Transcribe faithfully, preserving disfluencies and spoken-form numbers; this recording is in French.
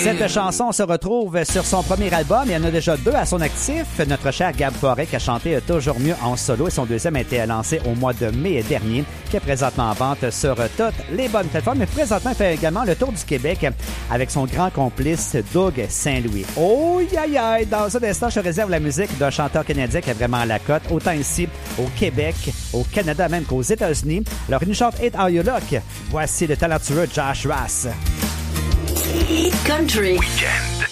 Cette chanson se retrouve sur son premier album. Il y en a déjà deux à son actif. Notre cher Gab Forêt qui a chanté Toujours mieux en solo et son deuxième a été lancé au mois de mai dernier, qui est présentement en vente sur toutes les bonnes plateformes. Mais présentement, il fait également le tour du Québec avec son grand complice Doug Saint-Louis. Oh, aïe, aïe! Dans un instant, je réserve la musique d'un chanteur canadien qui est vraiment la cote, autant ici au Québec, au Canada même qu'aux États-Unis. Alors, il nous chante It Are You Luck. Voici le talentueux Josh Rass. Country. Weekend.